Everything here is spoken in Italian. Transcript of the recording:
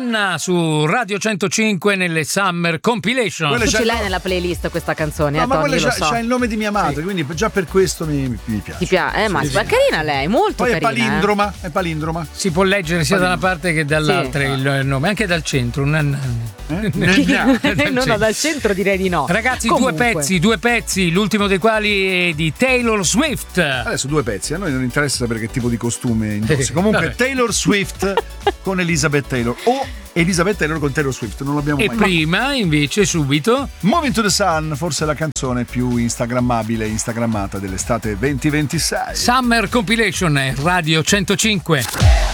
Madonna su Radio 105 nelle Summer Compilation. Tu ce l'hai nella playlist questa canzone? No, ma Tony, quella lo so. c'ha il nome di mia madre, quindi già per questo mi piace. Ti piace? Ma è carina lei, molto Poi carina. è palindroma. Si può leggere sia da una parte che dall'altra il nome, anche dal centro. No, dal centro direi di no. Ragazzi, Comunque. due pezzi, l'ultimo dei quali è di Taylor Swift. Adesso 2 pezzi, a noi non interessa sapere che tipo di costume indossi. Comunque Taylor Swift con Elizabeth Taylor o Elizabeth Taylor con Taylor Swift, non l'abbiamo E mai prima invece subito Moving to the Sun, forse la canzone più instagrammabile e instagrammata dell'estate 2026. Summer Compilation Radio 105.